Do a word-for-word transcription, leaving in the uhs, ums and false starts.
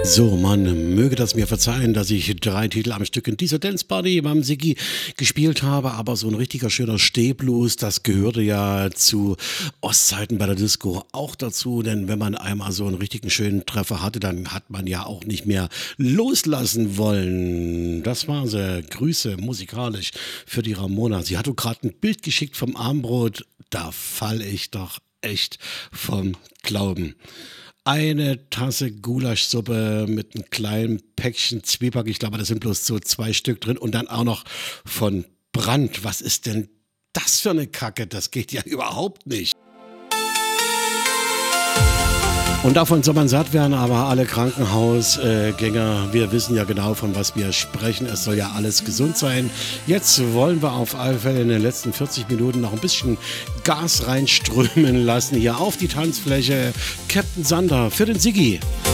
So, man möge das mir verzeihen, dass ich drei Titel am Stück in dieser Dance Party beim Siggi gespielt habe, aber so ein richtiger schöner Stehblues, das gehörte ja zu Ostzeiten bei der Disco auch dazu, denn wenn man einmal so einen richtigen schönen Treffer hatte, dann hat man ja auch nicht mehr loslassen wollen. Das war sie. Grüße musikalisch für die Ramona. Sie hat gerade ein Bild geschickt vom Armbrot, da falle ich doch echt vom Glauben. Eine Tasse Gulaschsuppe mit einem kleinen Päckchen Zwieback. Ich glaube, da sind bloß so zwei Stück drin. Und dann auch noch von Brand. Was ist denn das für eine Kacke? Das geht ja überhaupt nicht. Und davon soll man satt werden, aber alle Krankenhausgänger, wir wissen ja genau, von was wir sprechen. Es soll ja alles gesund sein. Jetzt wollen wir auf alle Fälle in den letzten vierzig Minuten noch ein bisschen Gas reinströmen lassen. Hier auf die Tanzfläche. Captain Sander für den Siggi.